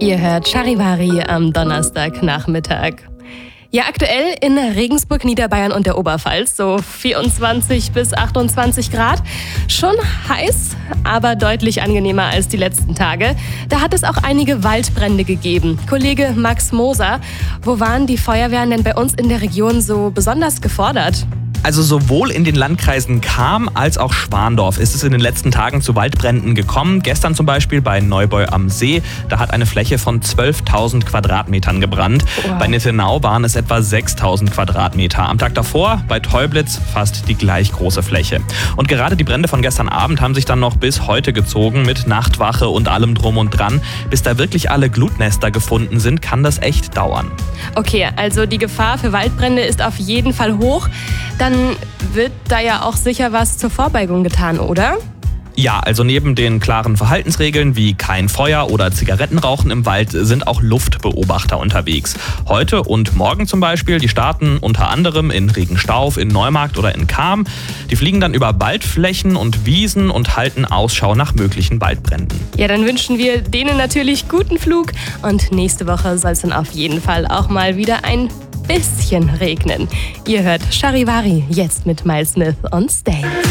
Ihr hört Charivari am Donnerstagnachmittag. Ja, aktuell in Regensburg, Niederbayern und der Oberpfalz so 24 bis 28 Grad. Schon heiß, aber deutlich angenehmer als die letzten Tage. Da hat es auch einige Waldbrände gegeben. Kollege Max Moser, wo waren die Feuerwehren denn bei uns in der Region so besonders gefordert? Also sowohl in den Landkreisen Cham als auch Schwandorf ist es in den letzten Tagen zu Waldbränden gekommen. Gestern zum Beispiel bei Neubeu am See, da hat eine Fläche von 12.000 Quadratmetern gebrannt. Wow. Bei Nittenau waren es etwa 6.000 Quadratmeter. Am Tag davor bei Teublitz fast die gleich große Fläche. Und gerade die Brände von gestern Abend haben sich dann noch bis heute gezogen mit Nachtwache und allem drum und dran. Bis da wirklich alle Glutnester gefunden sind, kann das echt dauern. Okay, also die Gefahr für Waldbrände ist auf jeden Fall hoch. Dann wird da ja auch sicher was zur Vorbeugung getan, oder? Ja, also neben den klaren Verhaltensregeln wie kein Feuer oder Zigarettenrauchen im Wald sind auch Luftbeobachter unterwegs. Heute und morgen zum Beispiel, die starten unter anderem in Regenstauf, in Neumarkt oder in Cham. Die fliegen dann über Waldflächen und Wiesen und halten Ausschau nach möglichen Waldbränden. Ja, dann wünschen wir denen natürlich guten Flug und nächste Woche soll es dann auf jeden Fall auch mal wieder ein bisschen regnen. Ihr hört Charivari jetzt mit Miles Smith on Stage.